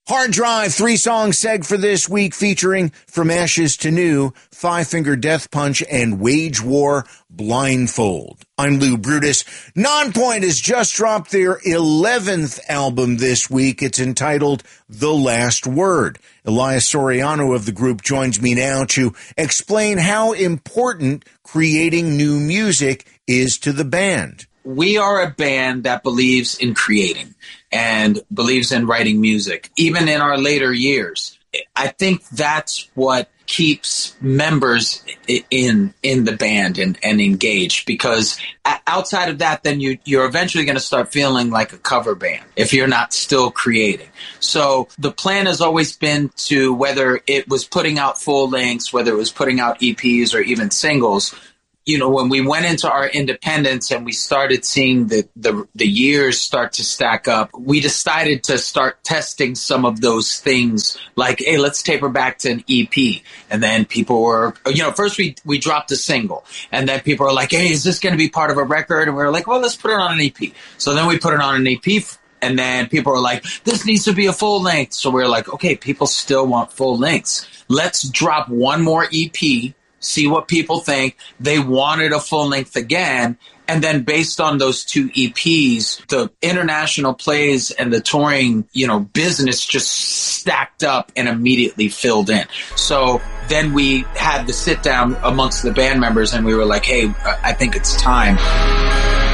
Hard Drive, 3-song seg for this week featuring From Ashes to New, Five Finger Death Punch, and Wage War Blindfold. I'm Lou Brutus. Nonpoint has just dropped their 11th album this week. It's entitled The Last Word. Elias Soriano of the group joins me now to explain how important creating new music is to the band. We are a band that believes in creating and believes in writing music, even in our later years. I think that's what keeps members in the band and engaged, because outside of that, then you're eventually going to start feeling like a cover band if you're not still creating. So the plan has always been to, whether it was putting out full lengths, whether it was putting out EPs or even singles, you know, when we went into our independence and we started seeing the years start to stack up, we decided to start testing some of those things, like, hey, let's taper back to an EP. And then people were, you know, first we dropped a single, and then people were like, hey, is this going to be part of a record? And we were like, well, let's put it on an EP. So then we put it on an EP, and then people were like, this needs to be a full length. So we were like, okay, people still want full lengths. Let's drop one more EP, see what people think. They wanted a full length again. And then based on those two EPs, the international plays and the touring, you know, business just stacked up and immediately filled in. So then we had the sit down amongst the band members and we were like, hey, I think it's time.